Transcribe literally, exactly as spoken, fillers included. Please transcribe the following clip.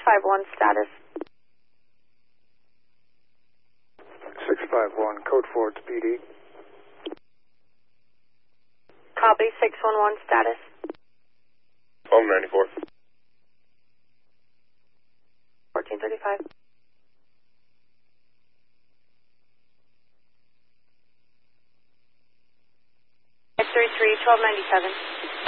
five one status. six five one, code four, it's P D. Copy, six one one status. Home ninety-four. fourteen thirty-five. X three three, twelve ninety-seven.